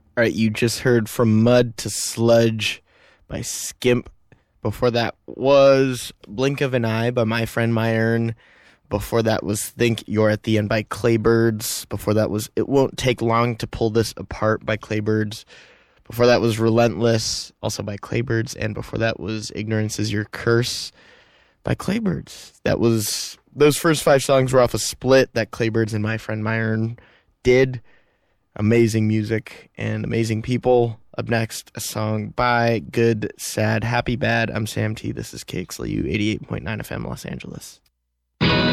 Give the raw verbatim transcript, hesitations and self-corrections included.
All right, you just heard From Mud to Sludge by Skimp. Before that was Blink of an Eye by My Friend Myron. Before that was Think You're at the End by Claybirds. Before that was It Won't Take Long to Pull This Apart by Claybirds. Before that was Relentless, also by Claybirds. And before that was Ignorance is Your Curse by Claybirds. That was, those first five songs were off a split that Claybirds and My Friend Myron did. Amazing music and amazing people. Up next, a song by Good, Sad, Happy, Bad. I'm Sam T. This is K X L U eighty-eight point nine F M Los Angeles.